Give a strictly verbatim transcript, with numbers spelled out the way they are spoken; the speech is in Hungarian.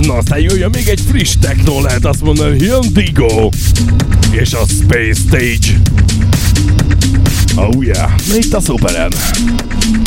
Na aztán jöjjön még egy friss techno, lehet azt mondani, jön Digo és a Space Stage. Oh yeah, itt a Superen.